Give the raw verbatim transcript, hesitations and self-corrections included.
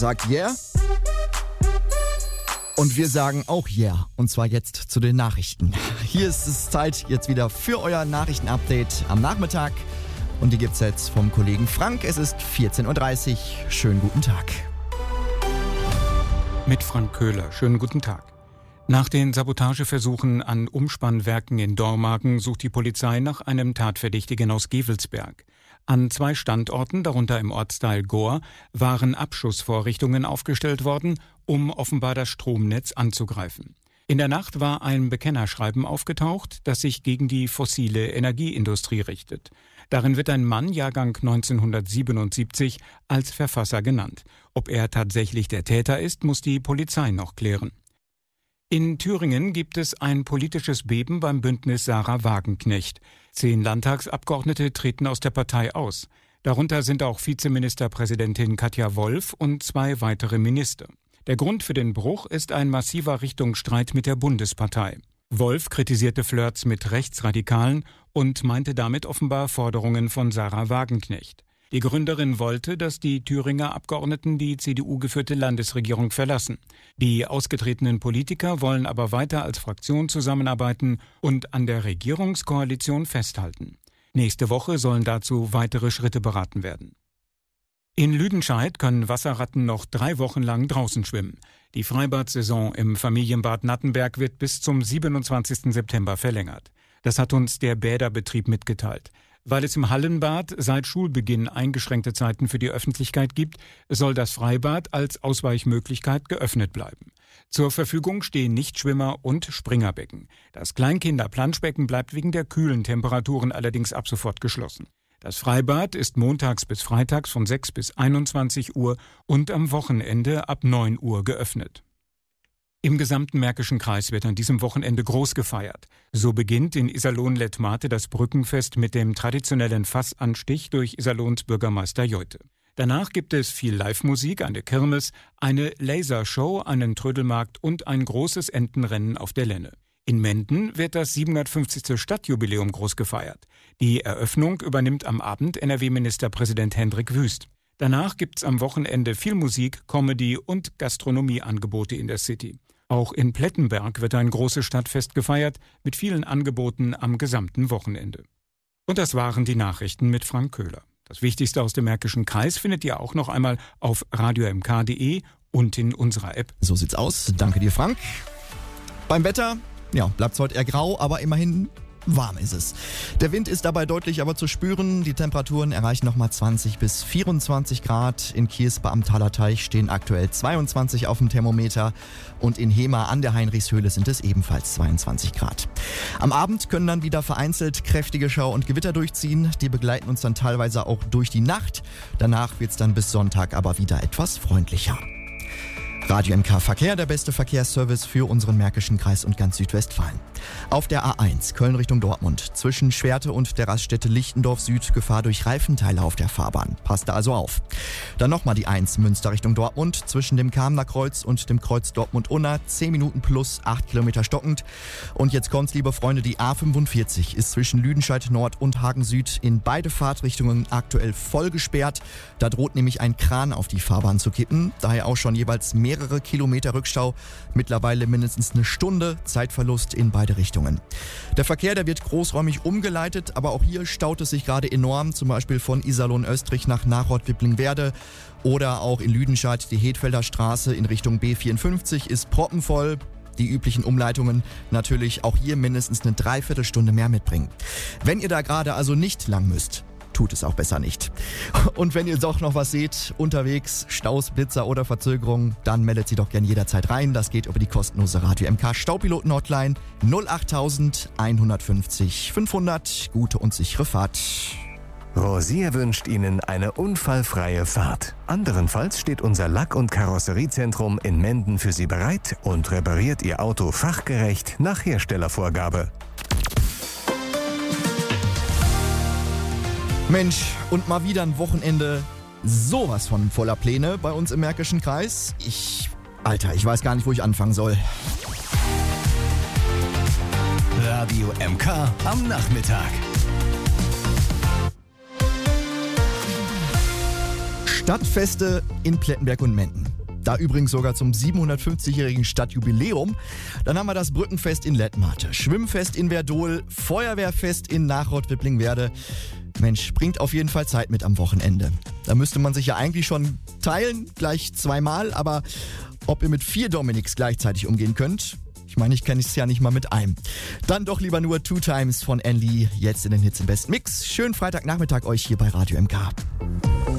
Sagt yeah. Und wir sagen auch yeah. Und zwar jetzt zu den Nachrichten. Hier ist es Zeit jetzt wieder für euer Nachrichtenupdate am Nachmittag. Und die gibt's jetzt vom Kollegen Frank. Es ist vierzehn Uhr dreißig. Schönen guten Tag. Mit Frank Köhler. Schönen guten Tag. Nach den Sabotageversuchen an Umspannwerken in Dormagen sucht die Polizei nach einem Tatverdächtigen aus Gevelsberg. An zwei Standorten, darunter im Ortsteil Gohr, waren Abschussvorrichtungen aufgestellt worden, um offenbar das Stromnetz anzugreifen. In der Nacht war ein Bekennerschreiben aufgetaucht, das sich gegen die fossile Energieindustrie richtet. Darin wird ein Mann, Jahrgang neunzehnhundertsiebenundsiebzig, als Verfasser genannt. Ob er tatsächlich der Täter ist, muss die Polizei noch klären. In Thüringen gibt es ein politisches Beben beim Bündnis Sarah Wagenknecht. Zehn Landtagsabgeordnete treten aus der Partei aus. Darunter sind auch Vizeministerpräsidentin Katja Wolf und zwei weitere Minister. Der Grund für den Bruch ist ein massiver Richtungsstreit mit der Bundespartei. Wolf kritisierte Flirts mit Rechtsradikalen und meinte damit offenbar Forderungen von Sarah Wagenknecht. Die Gründerin wollte, dass die Thüringer Abgeordneten die C D U-geführte Landesregierung verlassen. Die ausgetretenen Politiker wollen aber weiter als Fraktion zusammenarbeiten und an der Regierungskoalition festhalten. Nächste Woche sollen dazu weitere Schritte beraten werden. In Lüdenscheid können Wasserratten noch drei Wochen lang draußen schwimmen. Die Freibad-Saison im Familienbad Nattenberg wird bis zum siebenundzwanzigsten September verlängert. Das hat uns der Bäderbetrieb mitgeteilt. Weil es im Hallenbad seit Schulbeginn eingeschränkte Zeiten für die Öffentlichkeit gibt, soll das Freibad als Ausweichmöglichkeit geöffnet bleiben. Zur Verfügung stehen Nichtschwimmer und Springerbecken. Das Kleinkinder-Planschbecken bleibt wegen der kühlen Temperaturen allerdings ab sofort geschlossen. Das Freibad ist montags bis freitags von sechs bis einundzwanzig Uhr und am Wochenende ab neun Uhr geöffnet. Im gesamten Märkischen Kreis wird an diesem Wochenende groß gefeiert. So beginnt in Iserlohn-Lettmate das Brückenfest mit dem traditionellen Fassanstich durch Iserlohns Bürgermeister Joite. Danach gibt es viel Live-Musik, eine Kirmes, eine Lasershow, einen Trödelmarkt und ein großes Entenrennen auf der Lenne. In Menden wird das siebenhundertfünfzigste Stadtjubiläum groß gefeiert. Die Eröffnung übernimmt am Abend N R W-Ministerpräsident Hendrik Wüst. Danach gibt's am Wochenende viel Musik, Comedy und Gastronomieangebote in der City. Auch in Plettenberg wird ein großes Stadtfest gefeiert, mit vielen Angeboten am gesamten Wochenende. Und das waren die Nachrichten mit Frank Köhler. Das Wichtigste aus dem Märkischen Kreis findet ihr auch noch einmal auf radio m k punkt d e und in unserer App. So sieht's aus. Danke dir, Frank. Beim Wetter, ja, bleibt's heute eher grau, aber immerhin warm ist es. Der Wind ist dabei deutlich aber zu spüren. Die Temperaturen erreichen nochmal zwanzig bis vierundzwanzig Grad. In Kiespe am Thalerteich stehen aktuell zweiundzwanzig auf dem Thermometer und in Hema an der Heinrichshöhle sind es ebenfalls zweiundzwanzig Grad. Am Abend können dann wieder vereinzelt kräftige Schauer und Gewitter durchziehen. Die begleiten uns dann teilweise auch durch die Nacht. Danach wird's dann bis Sonntag aber wieder etwas freundlicher. Radio M K Verkehr, der beste Verkehrsservice für unseren Märkischen Kreis und ganz Südwestfalen. Auf der A eins Köln Richtung Dortmund, zwischen Schwerte und der Raststätte Lichtendorf Süd, Gefahr durch Reifenteile auf der Fahrbahn. Passt da also auf. Dann nochmal die eins Münster Richtung Dortmund, zwischen dem Kamener Kreuz und dem Kreuz Dortmund-Unna, zehn Minuten plus, acht Kilometer stockend. Und jetzt kommt's, liebe Freunde, die A fünfundvierzig ist zwischen Lüdenscheid Nord und Hagen Süd in beide Fahrtrichtungen aktuell voll gesperrt. Da droht nämlich ein Kran auf die Fahrbahn zu kippen, daher auch schon jeweils mehrere Kilometer Rückstau, mittlerweile mindestens eine Stunde Zeitverlust in beide Richtungen. Der Verkehr, der wird großräumig umgeleitet, aber auch hier staut es sich gerade enorm, zum Beispiel von Iserlohn-Österreich nach Nachort-Wipplingwerde oder auch in Lüdenscheid die Hedfelder Straße in Richtung B vierundfünfzig ist proppenvoll. Die üblichen Umleitungen natürlich auch hier mindestens eine Dreiviertelstunde mehr mitbringen. Wenn ihr da gerade also nicht lang müsst, tut es auch besser nicht. Und wenn ihr doch noch was seht, unterwegs, Staus, Blitzer oder Verzögerungen, dann meldet sie doch gern jederzeit rein. Das geht über die kostenlose Radio M K Staupiloten-Hotline null acht eins fünfzig fünfhundert. Gute und sichere Fahrt. Rosier wünscht Ihnen eine unfallfreie Fahrt. Anderenfalls steht unser Lack- und Karosseriezentrum in Menden für Sie bereit und repariert Ihr Auto fachgerecht nach Herstellervorgabe. Mensch, und mal wieder ein Wochenende sowas von voller Pläne bei uns im Märkischen Kreis. Ich, Alter, ich weiß gar nicht, wo ich anfangen soll. Radio M K am Nachmittag. Stadtfeste in Plettenberg und Menden. Da übrigens sogar zum siebenhundertfünfzigjährigen Stadtjubiläum. Dann haben wir das Brückenfest in Lettmate, Schwimmfest in Werdohl, Feuerwehrfest in Nachrott-Wipplingwerde. Mensch, bringt auf jeden Fall Zeit mit am Wochenende. Da müsste man sich ja eigentlich schon teilen, gleich zweimal, aber ob ihr mit vier Dominiks gleichzeitig umgehen könnt? Ich meine, ich kenne es ja nicht mal mit einem. Dann doch lieber nur Two Times von Enli, jetzt in den Hits im Besten Mix. Schönen Freitagnachmittag euch hier bei Radio M K.